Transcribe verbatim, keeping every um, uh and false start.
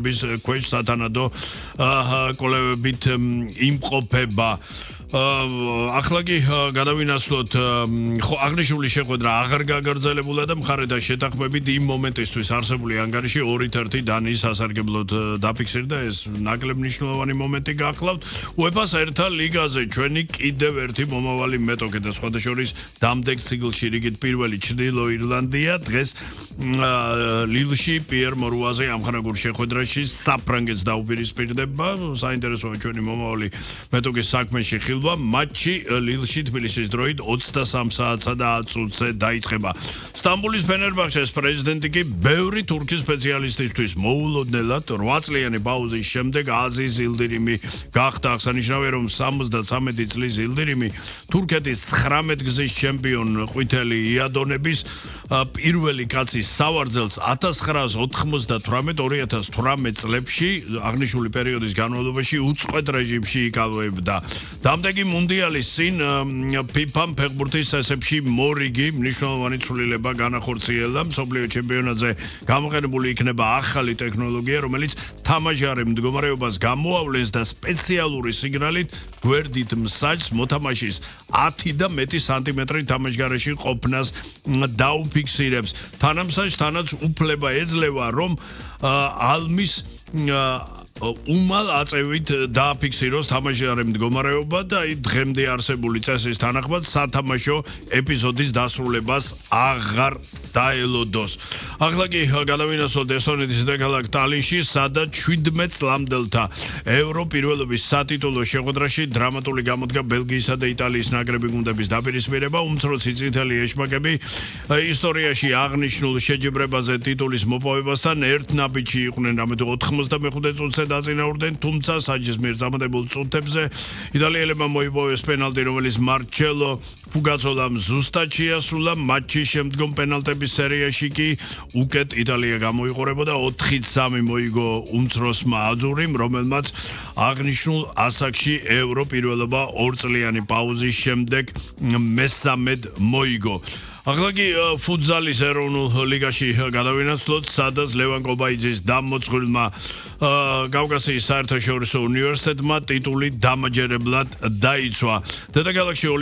კვლევების ქვეშ სათანადო კვლევებით იმყოფება. ახლა კი გადავინაცვლოთ ხო აღნიშნული შეხვედრა აღარ გაგრძელებულა და მხარეთა შეთანხმებით იმ მომენტისთვის არსებული ანგარიში ორი ერთ-ერთი დანიის სასარგებლოდ დაფიქსირდა ეს ნაკლებ მნიშვნელოვანი მომენტი გახლავთ უეფას ერთა ლიგაზე ჩვენი კიდევ ერთი მომავალი მეტოქე და სხვათა შორის დამდეგ ციკლში რიგით პირველი ჩრდილო ირლანდია დღეს ლილში პიერ მორუაზე ამხანაგურ შეხვედრაში საფრანგეთს დაუპირისპირდება საინტერესოა ჩვენი მომავალი მეტოქის საქმეში матчი ლილში თბილისის დროით ოცდასამ საათსა და ათ წუთზე დაიწყება. სტამბოლის ფენერბახჩეს პრეზიდენტი კი ბევრი თურქი სპეციალისტისთვის მოულოდნელად რვა წლიანი პაუზის შემდეგ აზიზ ილდირიმი გახდა. აღსანიშნავია რომ სამოცდათვრამეტი წლის ილდირიმი თურქეთის ცხრამეტ გზის ჩემპიონ ყვითელი იადონების პირველი კაცი სავარძელს ათას ცხრაას ოთხმოცდათვრამეტ ორი ათას თვრამეტ წლებში აღნიშნული პერიოდის განმავლობაში უწყვეტ რეჟიმში იკავებდა. დამდეგი მუნდიალის წინ ფიფამ ფეხბურთის წესებში მორიგი მნიშვნელოვანი ცვლილება განახორციელა. მსოფლიო ჩემპიონატზე გამოყენებული იქნება ახალი ტექნოლოგია, რომელიც თამაშგარე მდგომარეობას გამოავლენს და სპეციალური სიგნალით გვერდით მსაჯს მოთამაშის ათი და მეტი სანტიმეტრი თამაშგარეში ყოფნას დაუფიქსირებს. თანამსაჯს თანაც უფლება ეძლევა, რომ ალმის უმალ აწევით დააფიქსიროს თამაშგარე მდგომარეობა და დღემდე არსებული წესის თანახმად სათამაშო ეპიზოდის დასრულებას აღარ დაელოდოს. ახლა კი გადავინაცვლოთ ესტონეთის დედაქალაქ ტალინში, სადაც შვიდმეტ წლამდელთა ევრო პირველობის სატიტულო შეხვედრაში დრამატული გამოდგა ბელგიისა და იტალიის ნაკრები გუნდების დაპირისპირება. უმცროსი წითელი ეშმაკები ისტორიაში აღნიშნულ შეჯიბრებაზე ტიტულის მოპოვებასთან ერთ ნაბიჯში იყვნენ, რამედ ოთხმოცდამეხუთე წუთზე დაწინაურდნენ, თუმცა საჯის მიერ წამოდებულ წუთებზე იტალიელებმა მოიპოვეს პენალტი, რომელიც მარჩელო ფუგაცოლამ ზუსტად შეასრულა. მატჩის შემდგომ პენალტების სერიაში კი უკეთ იტალია გამოიყურებოდა ოთხი სამი მოიგო უმცროსმა აძურიმ, რომელმაც აღნიშნულ ასაკში ევრო პირველობა ორწლიანი პაუზის შემდეგ მესამედ მოიგო. ახლა კი ფუტზალის ეროვნულ ლიგაში გადავინაცვლოთ, სადაც ლევან კობაიძის დამოწმულმა კავკასიის საერთაშორისო უნივერსიტეტმა ტიტული დამაჯერებლად დაიცვა. დედაქალაქში